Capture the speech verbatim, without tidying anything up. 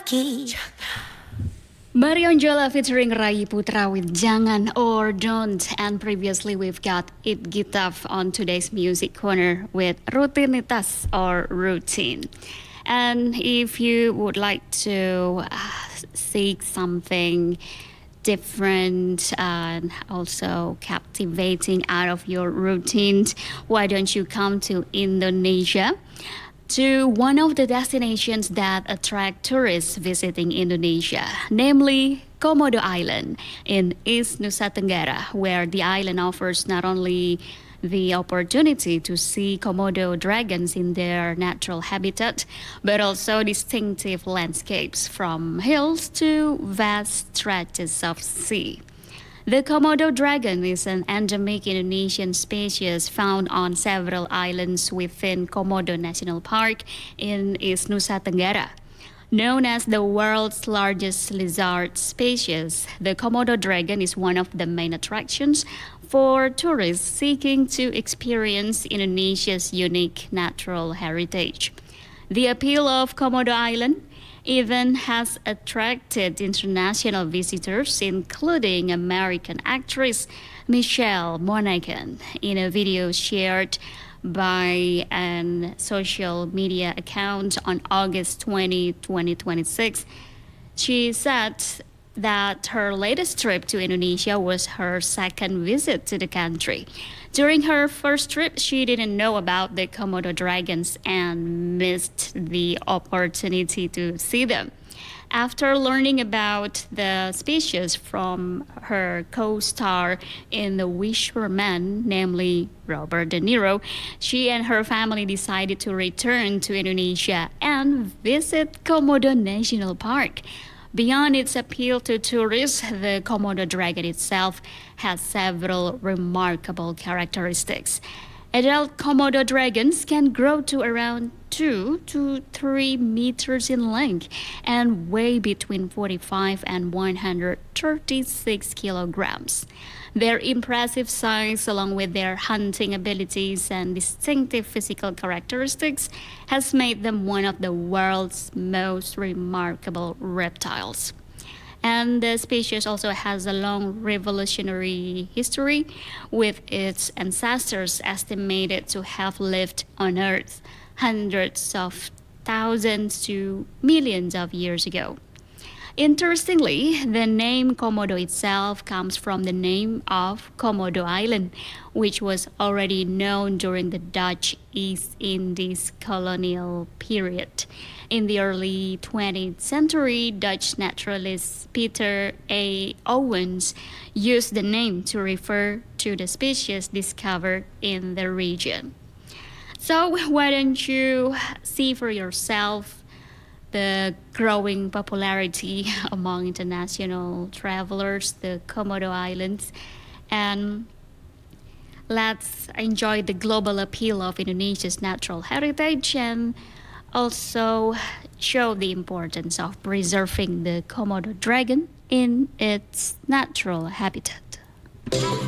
lagi. Marion Jola featuring Rai Putra with Jangan or Don't. And previously we've got It Gitaf on today's Music Corner with Rutinitas or Routine. And if you would like to uh, seek something different and also captivating out of your routines, why don't you come to Indonesia? To one of the destinations that attract tourists visiting Indonesia, namely Komodo Island in East Nusa Tenggara, where the island offers not only the opportunity to see Komodo dragons in their natural habitat, but also distinctive landscapes from hills to vast stretches of sea. The Komodo dragon is an endemic Indonesian species found on several islands within Komodo National Park in East Nusa Tenggara. Known as the world's largest lizard species, the Komodo dragon is one of the main attractions for tourists seeking to experience Indonesia's unique natural heritage. The appeal of Komodo Island even has attracted international visitors, including American actress Michelle Monaghan. In a video shared by a social media account on August twentieth, twenty twenty-six, she said that her latest trip to Indonesia was her second visit to the country. During her first trip, she didn't know about the Komodo dragons and missed the opportunity to see them. After learning about the species from her co-star in The Wisher Man, namely Robert De Niro, she and her family decided to return to Indonesia and visit Komodo National Park. Beyond its appeal to tourists, the Komodo dragon itself has several remarkable characteristics. Adult Komodo dragons can grow to around two to three meters in length and weigh between forty-five and one hundred thirty-six kilograms. Their impressive size, along with their hunting abilities and distinctive physical characteristics, has made them one of the world's most remarkable reptiles. And the species also has a long revolutionary history, with its ancestors estimated to have lived on Earth hundreds of thousands to millions of years ago. Interestingly, the name Komodo itself comes from the name of Komodo Island, which was already known during the Dutch East Indies colonial period. In the early twentieth century, Dutch naturalist Peter A. Owens used the name to refer to the species discovered in the region. So why don't you see for yourself the growing popularity among international travelers, the Komodo Islands, and let's enjoy the global appeal of Indonesia's natural heritage and also show the importance of preserving the Komodo dragon in its natural habitat.